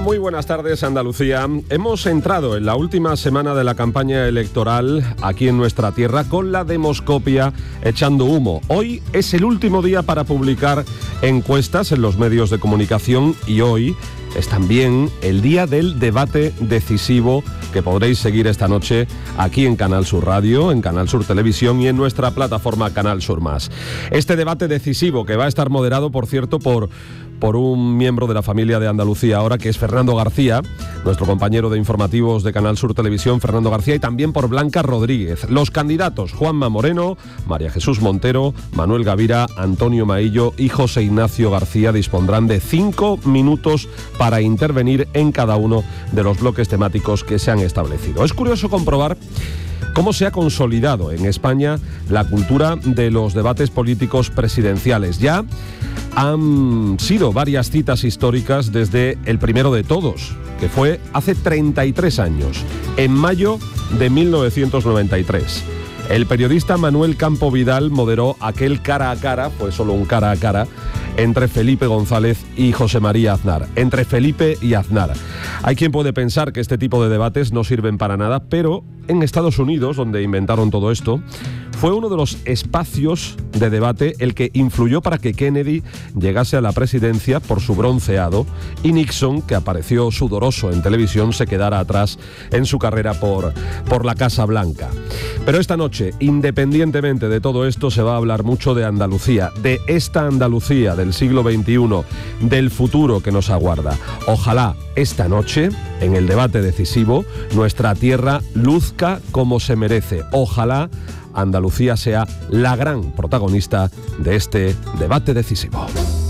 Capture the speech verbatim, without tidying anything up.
Muy buenas tardes, Andalucía. Hemos entrado en la última semana de la campaña electoral aquí en nuestra tierra con la demoscopia echando humo. Hoy es el último día para publicar encuestas en los medios de comunicación y hoy es también el día del debate decisivo que podréis seguir esta noche aquí en Canal Sur Radio, en Canal Sur Televisión y en nuestra plataforma Canal Sur Más. Este debate decisivo que va a estar moderado, por cierto, por... por un miembro de la familia de Andalucía ahora, que es Fernando García, nuestro compañero de informativos de Canal Sur Televisión, Fernando García, y también por Blanca Rodríguez. Los candidatos, Juanma Moreno, María Jesús Montero, Manuel Gavira, Antonio Maillo y José Ignacio García, dispondrán de cinco minutos para intervenir en cada uno de los bloques temáticos que se han establecido. Es curioso comprobar cómo se ha consolidado en España la cultura de los debates políticos presidenciales. Ya han sido varias citas históricas desde el primero de todos, que fue hace treinta y tres años, en mayo de mil novecientos noventa y tres. El periodista Manuel Campo Vidal moderó aquel cara a cara, pues solo un cara a cara, entre Felipe González y José María Aznar. Entre Felipe y Aznar. Hay quien puede pensar que este tipo de debates no sirven para nada, pero en Estados Unidos, donde inventaron todo esto, fue uno de los espacios de debate el que influyó para que Kennedy llegase a la presidencia por su bronceado y Nixon, que apareció sudoroso en televisión, se quedara atrás en su carrera por, por la Casa Blanca. Pero esta noche, independientemente de todo esto, se va a hablar mucho de Andalucía, de esta Andalucía del siglo veintiuno, del futuro que nos aguarda. Ojalá esta noche, en el debate decisivo, nuestra tierra luzca como se merece. Ojalá Andalucía sea la gran protagonista de este debate decisivo.